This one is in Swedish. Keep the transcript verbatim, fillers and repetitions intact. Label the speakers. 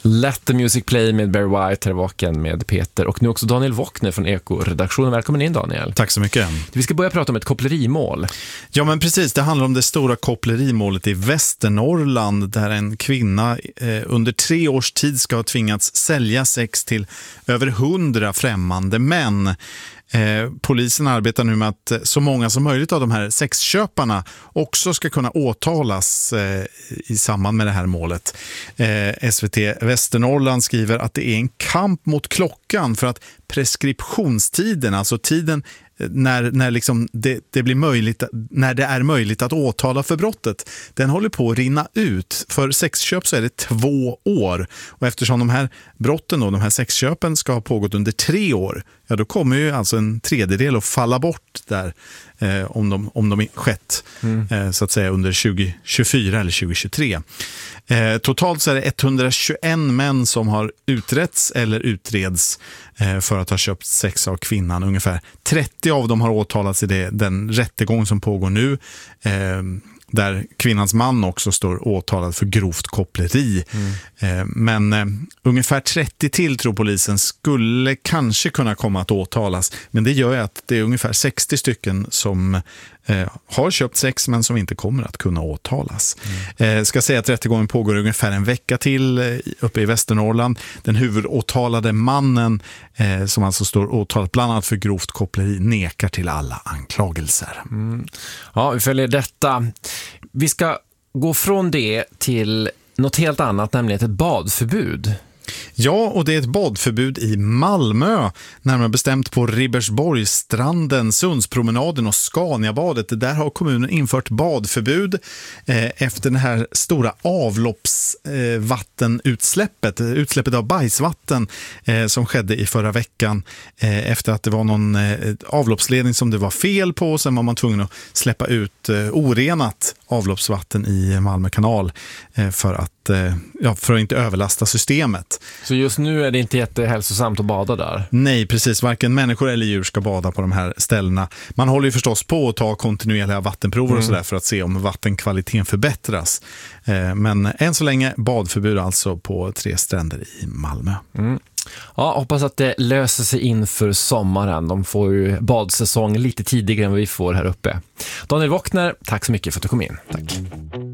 Speaker 1: Let the Music Play med Barry White, här vaken med Peter och nu också Daniel Wockner från Eko-redaktionen. Välkommen in, Daniel.
Speaker 2: Tack så mycket.
Speaker 1: Vi ska börja prata om ett kopplerimål.
Speaker 2: Ja, men precis. Det handlar om det stora kopplerimålet i Västernorrland där en kvinna eh, under tre års tid ska ha tvingats sälja sex till över hundra främmande män. Eh, polisen arbetar nu med att så många som möjligt av de här sexköparna också ska kunna åtalas eh, i samband med det här målet. Eh, S V T Västernorrland skriver att det är en kamp mot klockan för att preskriptionstiden, alltså tiden när, när, liksom det, det blir möjligt, när det är möjligt att åtala för brottet, den håller på att rinna ut. För sexköp så är det två år. Och eftersom de här brotten och de här sexköpen ska ha pågått under tre år, ja då kommer ju alltså en tredjedel att falla bort där eh, om de, om de skett mm. eh, så att säga under tjugo tjugofyra eller tjugo tjugotre. Eh, totalt så är det etthundratjugoen män som har utretts eller utreds eh, för att ha köpt sex av kvinnan. Ungefär trettio av dem har åtalats i det, den rättegång som pågår nu. Eh, där kvinnans man också står åtalad för grovt koppleri. Mm. Eh, men eh, ungefär trettio till tror polisen skulle kanske kunna komma att åtalas. Men det gör ju att det är ungefär sextio stycken som eh, har köpt sex men som inte kommer att kunna åtalas. Mm. Eh, ska säga att rättegången pågår ungefär en vecka till eh, uppe i Västernorrland. Den huvudåtalade mannen eh, som alltså står åtalat bland annat för grovt koppleri nekar till alla anklagelser.
Speaker 1: Mm. Ja, vi följer detta. Vi ska gå från det till något helt annat, nämligen ett badförbud.
Speaker 2: Ja, och det är ett badförbud i Malmö, närmare bestämt på Ribersborgsstranden, Sundspromenaden och Scaniabadet. Där har kommunen infört badförbud eh, efter det här stora avloppsvattenutsläppet, eh, utsläppet av bajsvatten eh, som skedde i förra veckan eh, efter att det var någon eh, avloppsledning som det var fel på, och sen var man tvungen att släppa ut eh, orenat avloppsvatten i Malmö kanal eh, för att, eh, ja, för att inte överlasta systemet.
Speaker 1: Så just nu är det inte jättehälsosamt att bada där?
Speaker 2: Nej, precis. Varken människor eller djur ska bada på de här ställena. Man håller ju förstås på att ta kontinuerliga vattenprover mm. och sådär för att se om vattenkvaliteten förbättras. Eh, men än så länge badförbud alltså på tre stränder i Malmö. Mm.
Speaker 1: Ja, hoppas att det löser sig inför sommaren. De får ju badsäsong lite tidigare än vad vi får här uppe. Daniel Wockner, tack så mycket för att du kom in. Tack.